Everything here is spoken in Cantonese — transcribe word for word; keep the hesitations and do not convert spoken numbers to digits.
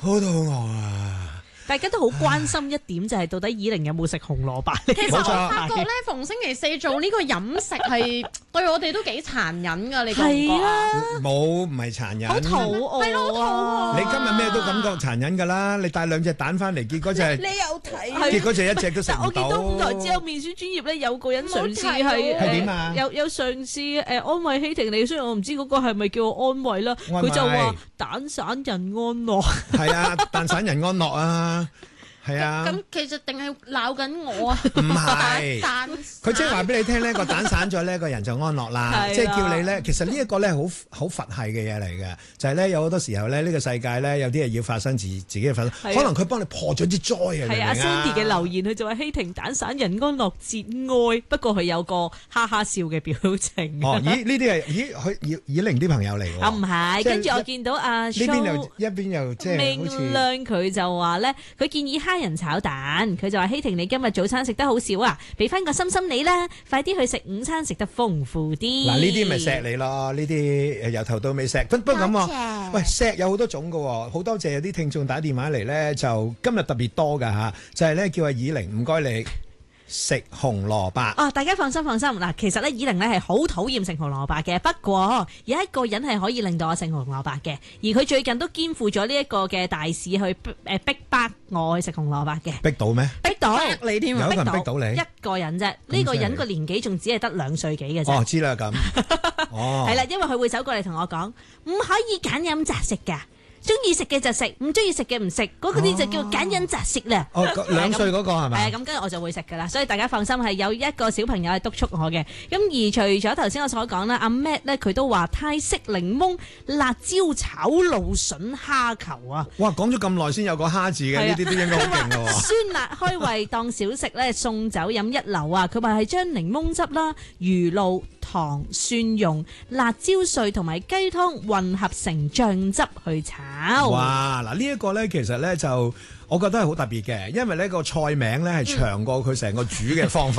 好肚餓啊！ 大家都好關心一點，就係到底以玲有冇食紅蘿蔔？ 其實我發覺咧，逢星期四做呢個飲食係對我哋都幾殘忍㗎，你覺唔覺啊？ 冇，唔係殘忍。 好肚餓， 係咯，肚餓。 你今日咩都感覺殘忍㗎啦！你帶兩隻蛋翻嚟，結果就係你有睇， 結果就一隻都食唔到。 我見到五台之後面書專頁咧，有個人嘗試係係點啊？ 有有嘗試誒安慰希婷你，雖然我唔知嗰個係咪叫我安慰啦，佢就話蛋散人安樂。 係啊，蛋散人安樂啊！係啊， 咁其實定係鬧緊我啊？ 唔係， 蛋佢即係話俾你聽咧，個蛋散咗咧，個人就安樂啦。即係叫你咧，其實呢一個咧好好佛系嘅嘢嚟嘅，就係咧有好多時候咧，呢個世界咧有啲嘢要發生自自己嘅發生，可能佢幫你破咗啲災啊！ 係啊 ，Sandy 嘅留言佢就話希婷蛋散人安樂節哀，不過佢有個哈哈笑嘅表情。 哦，咦？呢啲係咦？佢以以玲啲朋友嚟喎。 啊，唔係，跟住我見到阿 Show 呢邊又一邊又即係好似明亮佢就話咧，佢建議蝦仁炒蛋，佢就話希婷你今日早餐食得好少啊，俾翻個心心你啦，快啲去食午餐食得豐富啲。 嗱呢啲咪錫你咯，呢啲由頭到尾錫。不不過咁喎，喂錫有好多種㗎喎，好多謝有啲聽眾打電話嚟咧，就今日特別多㗎嚇，就係咧叫阿以玲唔該你。食紅蘿蔔哦！大家放心放心嗱，其實咧以玲咧係好討厭食紅蘿蔔嘅，不過有一個人係可以令到我食紅蘿蔔嘅，而佢最近都肩負咗呢一個嘅大事去誒逼迫我去食紅蘿蔔嘅。 逼到咩？ 逼到你添啊！ 有一個人逼到你一個人啫，呢個人個年紀仲只係得兩歲幾嘅啫。 哦，知啦咁。哦， 係啦，因為佢會走過嚟同我講，唔可以揀飲擇食㗎。中意食嘅就食，唔中意食嘅唔食，嗰個啲就叫揀飲擇食啦。 哦，兩歲嗰個係咪？ 係啊，咁跟住我就會食噶啦，所以大家放心，係有一個小朋友係督促我嘅。咁而除咗頭先我所講啦，阿 Matt 咧佢都話泰式檸檬辣椒炒蘆筍蝦球啊！ 哇，講咗咁耐先有個蝦字嘅，呢啲都應該好勁㗎喎。 酸辣開胃當小食咧，送酒飲一流啊！佢話係將檸檬汁啦、魚露、糖、蒜蓉、辣椒碎同埋雞湯混合成醬汁去炒。 哇！嗱，呢一個咧，其實咧就我覺得係好特別嘅，因為呢個菜名咧係長過佢成個煮嘅方法。